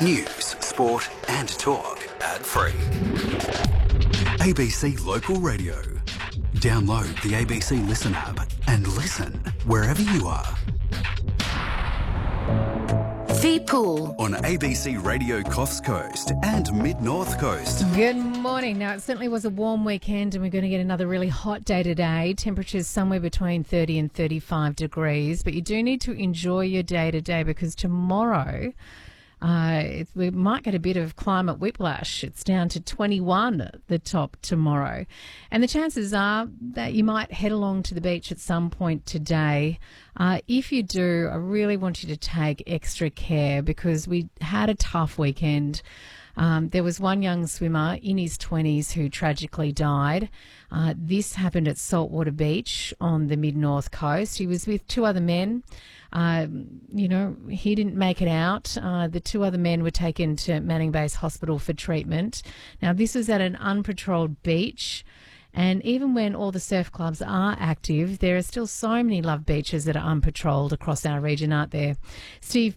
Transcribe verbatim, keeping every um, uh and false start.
News, sport and talk ad-free. A B C Local Radio. Download the A B C Listen app and listen wherever you are. The Pool On A B C Radio Coffs Coast and Mid-North Coast. Good morning. Now, it certainly was a warm weekend and we're going to get another really hot day today. Temperatures somewhere between thirty and thirty-five degrees, but you do need to enjoy your day today because tomorrow uh, it, we might get a bit of climate whiplash. It's down to twenty-one at the top tomorrow. And the chances are that you might head along to the beach at some point today. Uh, if you do, I really want you to take extra care because we had a tough weekend. Um, there was one young swimmer in his twenties who tragically died. Uh, this happened at Saltwater Beach on the mid-north coast. He was with two other men. Uh, you know, he didn't make it out. Uh, the two other men were taken to Manning Base Hospital for treatment. Now, this was at an unpatrolled beach. And even when all the surf clubs are active, there are still so many love beaches that are unpatrolled across our region, aren't there? Steve